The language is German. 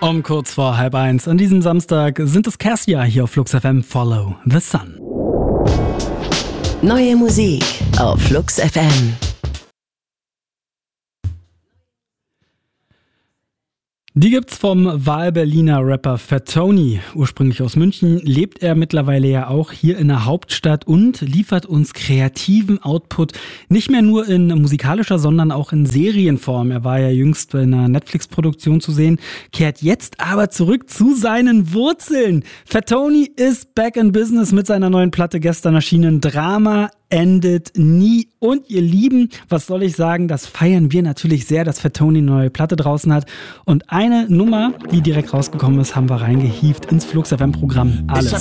Um kurz vor 12:30 an diesem Samstag sind es Cassia hier auf Flux FM. Follow the Sun. Neue Musik auf Flux FM. Die gibt's vom Wahlberliner Rapper Fat Tony. Ursprünglich aus München, lebt er mittlerweile ja auch hier in der Hauptstadt und liefert uns kreativen Output, nicht mehr nur in musikalischer, sondern auch in Serienform. Er war ja jüngst in einer Netflix-Produktion zu sehen, kehrt jetzt aber zurück zu seinen Wurzeln. Fat Tony ist back in business mit seiner neuen Platte, gestern erschienen. Drama endet nie. Und ihr Lieben, was soll ich sagen, das feiern wir natürlich sehr, dass Fat Tony eine neue Platte draußen hat. Und eine Nummer, die direkt rausgekommen ist, haben wir reingehievt ins Flux FM Programm. Alles.